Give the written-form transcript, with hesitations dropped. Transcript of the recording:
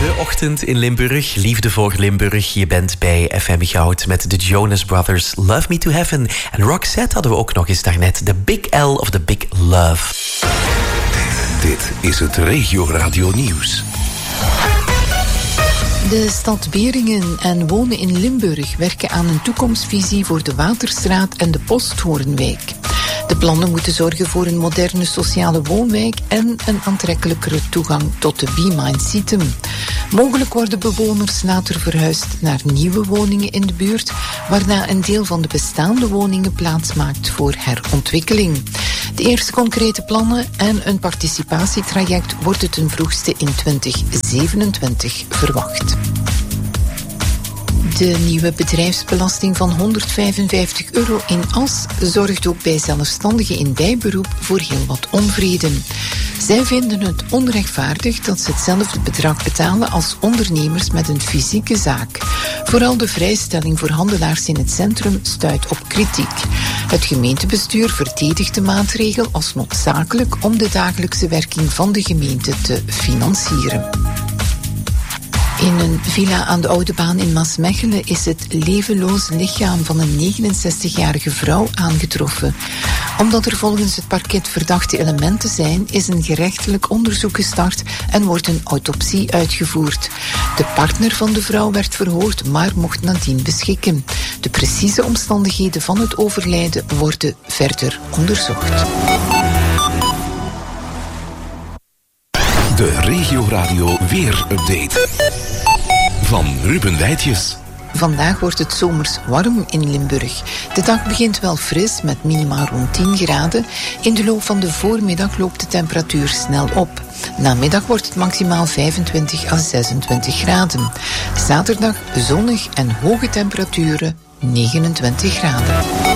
De ochtend in Limburg, liefde voor Limburg. Je bent bij FM Goud met de Jonas Brothers, Love Me to Heaven. En Roxette hadden we ook nog eens daarnet, de Big L of the Big Love. Dit is het Regio Radio Nieuws. De stad Beringen en Wonen in Limburg werken aan een toekomstvisie voor de Waterstraat en de Posthoornwijk. De plannen moeten zorgen voor een moderne sociale woonwijk en een aantrekkelijkere toegang tot de B-Mind-Citum. Mogelijk worden bewoners later verhuisd naar nieuwe woningen in de buurt, waarna een deel van de bestaande woningen plaatsmaakt voor herontwikkeling. De eerste concrete plannen en een participatietraject worden ten vroegste in 2027 verwacht. De nieuwe bedrijfsbelasting van €155 in As zorgt ook bij zelfstandigen in bijberoep voor heel wat onvrede. Zij vinden het onrechtvaardig dat ze hetzelfde bedrag betalen als ondernemers met een fysieke zaak. Vooral de vrijstelling voor handelaars in het centrum stuit op kritiek. Het gemeentebestuur verdedigt de maatregel als noodzakelijk om de dagelijkse werking van de gemeente te financieren. In een villa aan de Oude Baan in Maasmechelen is het levenloos lichaam van een 69-jarige vrouw aangetroffen. Omdat er volgens het parket verdachte elementen zijn, is een gerechtelijk onderzoek gestart en wordt een autopsie uitgevoerd. De partner van de vrouw werd verhoord, maar mocht nadien beschikken. De precieze omstandigheden van het overlijden worden verder onderzocht. De Regio Radio Weer-update van Ruben Wijtjes. Vandaag wordt het zomers warm in Limburg. De dag begint wel fris met minima rond 10 graden. In de loop van de voormiddag loopt de temperatuur snel op. Namiddag wordt het maximaal 25 à 26 graden. Zaterdag zonnig en hoge temperaturen 29 graden.